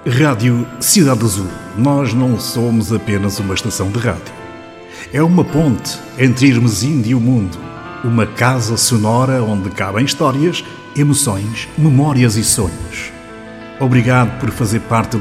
Rádio Cidade Azul. Nós não somos apenas uma estação de rádio. É uma ponte entre Irmesinda e o mundo. Uma casa sonora onde cabem histórias, emoções, memórias e sonhos. Obrigado por fazer parte